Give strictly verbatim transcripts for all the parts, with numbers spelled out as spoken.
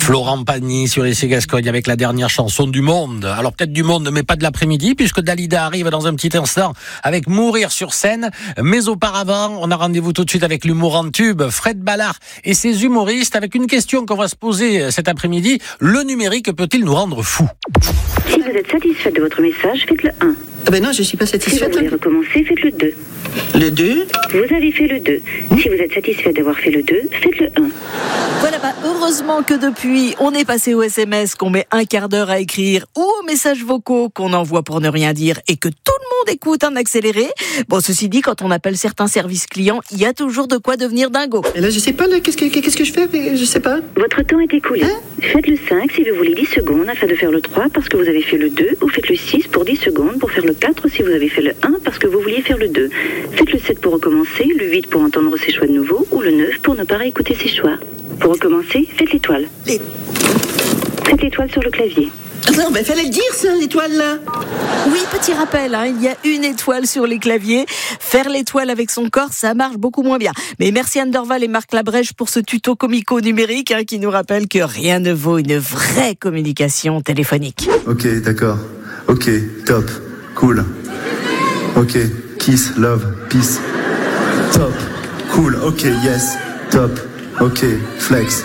Florent Pagny sur Essai Gascogne avec la dernière chanson du monde. Alors peut-être du monde, mais pas de l'après-midi, puisque Dalida arrive dans un petit instant avec Mourir sur scène. Mais auparavant, on a rendez-vous tout de suite avec l'humour en tube, Fred Ballard et ses humoristes, avec une question qu'on va se poser cet après-midi. Le numérique peut-il nous rendre fous ? Si vous êtes satisfait de votre message, faites le un. Ah ben non, je suis pas Si satisfaite. vous voulez recommencer, faites le deux. Le deux. Vous avez fait le deux. Si vous êtes satisfait d'avoir fait le deux, faites le un. Voilà, bah, heureusement que depuis, on est passé au S M S qu'on met un quart d'heure à écrire ou aux messages vocaux qu'on envoie pour ne rien dire et que tout le monde écoute en accéléré. Bon, ceci dit, quand on appelle certains services clients, il y a toujours de quoi devenir dingo. Et là, je sais pas, là, qu'est-ce que, qu'est-ce que je fais? Mais je sais pas. Votre temps est écoulé. Hein Faites le cinq si vous voulez dix secondes afin de faire le trois parce que vous avez fait le deux, ou faites le six pour dix secondes pour faire le quatre si vous avez fait le un parce que vous vouliez faire le deux. Faites le sept pour recommencer, le huit pour entendre ses choix de nouveau ou le neuf pour ne pas réécouter ses choix. Pour recommencer, faites l'étoile. Les... Faites l'étoile sur le clavier. Non, mais fallait le dire, ça, l'étoile, là. Oui, petit rappel, hein, il y a une étoile sur les claviers. Faire l'étoile avec son corps, ça marche beaucoup moins bien. Mais merci Anne Dorval et Marc Labrèche pour ce tuto comico-numérique hein, qui nous rappelle que rien ne vaut une vraie communication téléphonique. Ok, d'accord. Ok, top. Cool. Ok, kiss, love, peace. Top. Cool. Ok, yes. Top. Ok, flex.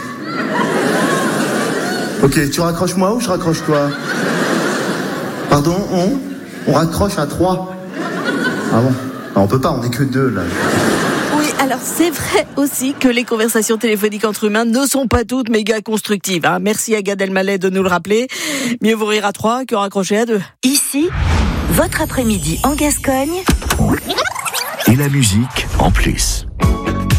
Ok, tu raccroches moi ou je raccroche toi? Pardon, on On raccroche à trois. Ah bon? On peut pas, on est que deux là. Oui, alors c'est vrai aussi que les conversations téléphoniques entre humains ne sont pas toutes méga constructives. Hein. Merci à Gad Elmaleh de nous le rappeler. Mieux vous rire à trois que raccrocher à deux. Ici, votre après-midi en Gascogne. Et la musique en plus.